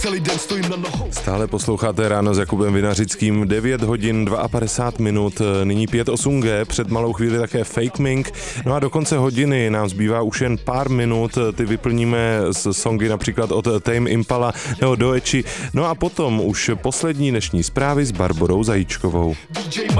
Stále posloucháte Ráno s Jakubem Vinařickým, 9 hodin 52 minut, nyní 5.8G, před malou chvíli také Fake Mink, no a do konce hodiny nám zbývá už jen pár minut, ty vyplníme z songy například od Tame Impala nebo Doechi, no a potom už poslední dnešní zprávy s Barborou Zajíčkovou.